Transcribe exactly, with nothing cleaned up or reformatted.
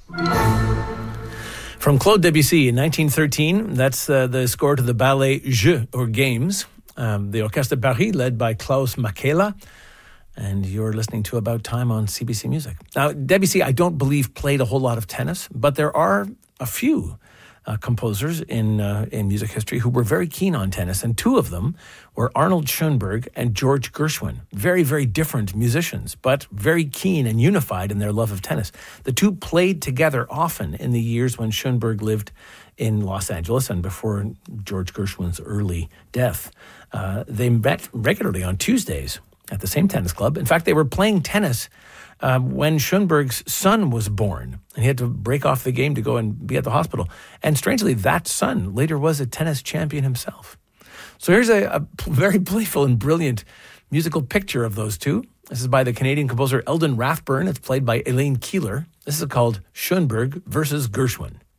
From Claude Debussy in nineteen thirteen, that's uh, the score to the ballet Jeux, or Games. Um, the Orchestre de Paris, led by Klaus Makela. And you're listening to About Time on C B C Music. Now, Debussy, I don't believe, played a whole lot of tennis, but there are a few uh, composers in uh, in music history who were very keen on tennis, and two of them were Arnold Schoenberg and George Gershwin. Very, very different musicians, but very keen and unified in their love of tennis. The two played together often in the years when Schoenberg lived in Los Angeles and before George Gershwin's early death. Uh, they met regularly on Tuesdays at the same tennis club. In fact, they were playing tennis uh, when Schoenberg's son was born, and he had to break off the game to go and be at the hospital. And strangely, that son later was a tennis champion himself. So here's a, a very playful and brilliant musical picture of those two. This is by the Canadian composer Eldon Rathburn. It's played by Elaine Keeler. This is called Schoenberg versus Gershwin.